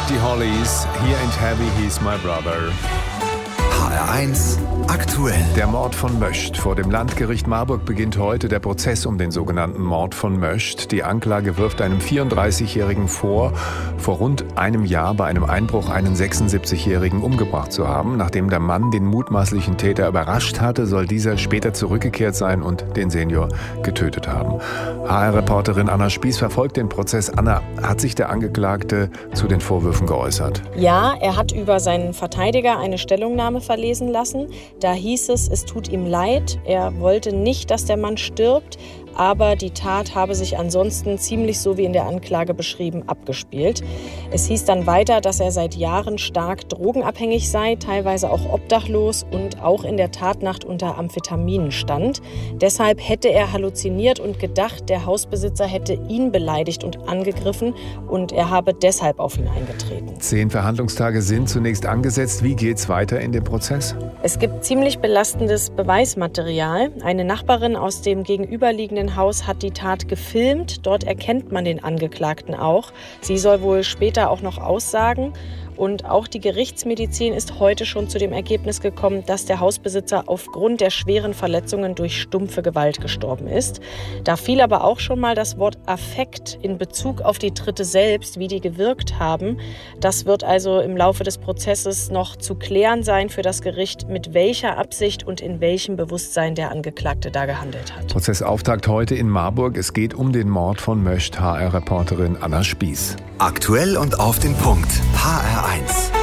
Die Hollies, He Ain't Heavy, He's My Brother. HR1 aktuell. Der Mord von Möst. Vor dem Landgericht Marburg beginnt heute der Prozess um den sogenannten Mord von Möst. Die Anklage wirft einem 34-Jährigen vor rund einem Jahr bei einem Einbruch einen 76-Jährigen umgebracht zu haben. Nachdem der Mann den mutmaßlichen Täter überrascht hatte, soll dieser später zurückgekehrt sein und den Senior getötet haben. HR-Reporterin Anna Spieß verfolgt den Prozess. Anna, hat sich der Angeklagte zu den Vorwürfen geäußert? Ja, er hat über seinen Verteidiger eine Stellungnahme verlesen lassen. Da hieß es tut ihm leid. Er wollte nicht, dass der Mann stirbt, aber die Tat habe sich ansonsten ziemlich so wie in der Anklage beschrieben abgespielt. Es hieß dann weiter, dass er seit Jahren stark drogenabhängig sei, teilweise auch obdachlos und auch in der Tatnacht unter Amphetaminen stand. Deshalb hätte er halluziniert und gedacht, der Hausbesitzer hätte ihn beleidigt und angegriffen und er habe deshalb auf ihn eingetreten. 10 Verhandlungstage sind zunächst angesetzt. Wie geht's weiter in dem Prozess? Es gibt ziemlich belastendes Beweismaterial. Eine Nachbarin aus dem gegenüberliegenden Haus hat die Tat gefilmt. Dort erkennt man den Angeklagten auch. Sie soll wohl später auch noch aussagen. Und auch die Gerichtsmedizin ist heute schon zu dem Ergebnis gekommen, dass der Hausbesitzer aufgrund der schweren Verletzungen durch stumpfe Gewalt gestorben ist. Da fiel aber auch schon mal das Wort Affekt in Bezug auf die Tritte selbst, wie die gewirkt haben. Das wird also im Laufe des Prozesses noch zu klären sein für das Gericht, mit welcher Absicht und in welchem Bewusstsein der Angeklagte da gehandelt hat. Prozessauftakt heute in Marburg. Es geht um den Mord von Möst. HR-Reporterin Anna Spieß. Aktuell und auf den Punkt. HR1.